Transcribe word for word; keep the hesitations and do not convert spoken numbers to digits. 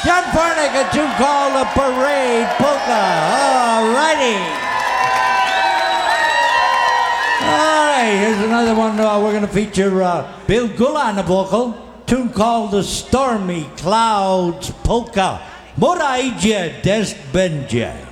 John Farnick, a tune called the Parade Polka. All righty. All right, here's another one. Uh, we're going to feature uh, Bill Gulla on the vocal. Tune called the Stormy Clouds Polka. Mora idzie deszcz będzie.